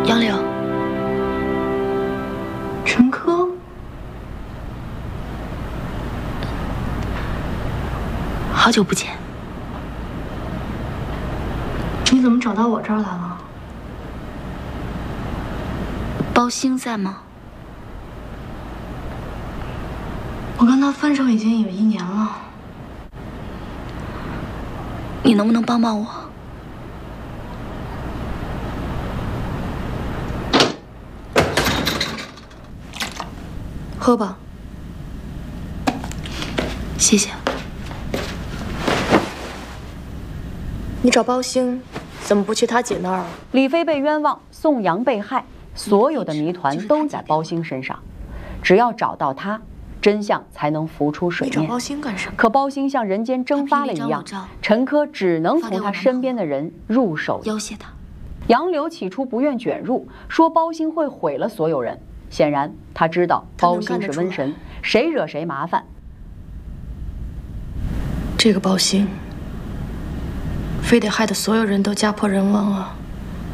杨柳， 陈科， 好久不见。 你怎么找到我这儿来了？ 包兴在吗？ 我跟他分手已经有1年了。 你能不能帮帮我？ 喝吧。 谢谢。 你找包兴，怎么不去他姐那儿啊？ 李飞被冤枉，宋阳被害，所有的谜团都在包兴身上。只要找到他，真相才能浮出水面。 你找包兴干什么？ 可包兴像人间蒸发了一样，陈科只能从他身边的人入手要挟他。 杨柳起初不愿卷入，说包兴会毁了所有人。显然，他知道包兴是瘟神，谁惹谁麻烦。 这个包兴，非得害得所有人都家破人亡啊！